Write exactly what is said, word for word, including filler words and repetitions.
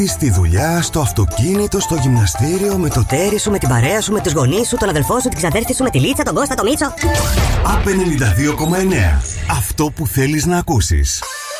Στη δουλειά, στο αυτοκίνητο, στο γυμναστήριο, με το τέρι σου, με την παρέα σου, με τους γονείς σου, τον αδελφό σου, την ξαδέρφη σου, με τη Λίτσα, τον Κώστα, τον Μίτσο. Απ' ενενήντα δύο κόμμα εννέα. Αυτό που θέλεις να ακούσεις.